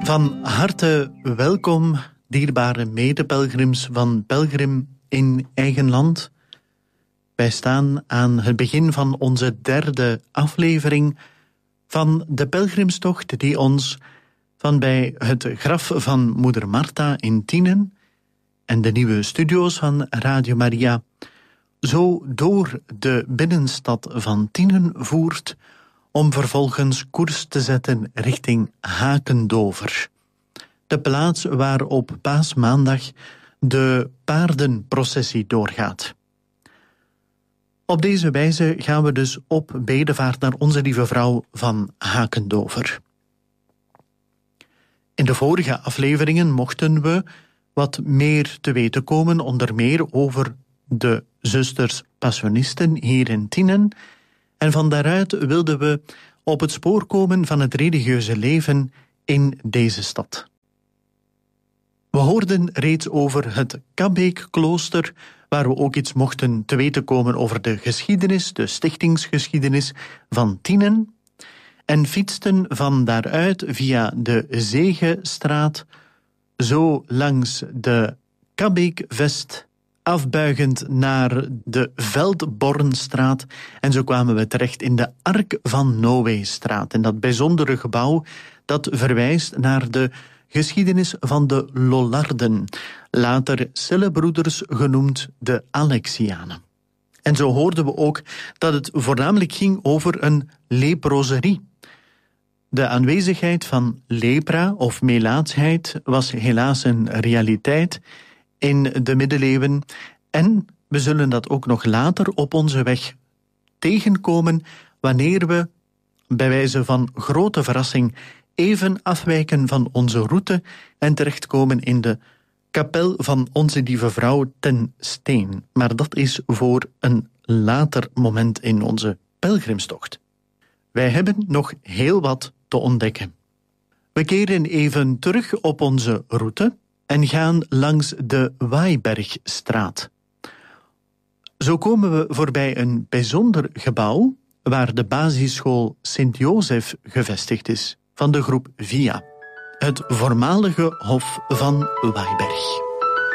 Van harte welkom, dierbare medepelgrims van Pelgrim in eigen land. Wij staan aan het begin van onze 3e aflevering van de pelgrimstocht die ons van bij het graf van moeder Martha in Tienen en de nieuwe studio's van Radio Maria zo door de binnenstad van Tienen voert om vervolgens koers te zetten richting Hakendover. De plaats waar op Paasmaandag de paardenprocessie doorgaat. Op deze wijze gaan we dus op bedevaart naar Onze Lieve Vrouw van Hakendover. In de vorige afleveringen mochten we wat meer te weten komen, onder meer over de zusters Passionisten hier in Tienen. En van daaruit wilden we op het spoor komen van het religieuze leven in deze stad. We hoorden reeds over het Kabbeekklooster, waar we ook iets mochten te weten komen over de geschiedenis, de stichtingsgeschiedenis van Tienen, en fietsten van daaruit via de Zegestraat, zo langs de Kabbeekvest, afbuigend naar de Veldbornstraat, en zo kwamen we terecht in de Ark van Noé-straat. En dat bijzondere gebouw dat verwijst naar de geschiedenis van de Lollarden, later Cellebroeders genoemd de Alexianen. En zo hoorden we ook dat het voornamelijk ging over een leproserie. De aanwezigheid van lepra of melaatsheid was helaas een realiteit in de middeleeuwen, en we zullen dat ook nog later op onze weg tegenkomen wanneer we, bij wijze van grote verrassing, even afwijken van onze route en terechtkomen in de kapel van Onze Lieve Vrouw ten Steen. Maar dat is voor een later moment in onze pelgrimstocht. Wij hebben nog heel wat te ontdekken. We keren even terug op onze route en gaan langs de Waaibergstraat. Zo komen we voorbij een bijzonder gebouw waar de basisschool Sint-Jozef gevestigd is, van de groep VIA, het voormalige hof van Waaiberg.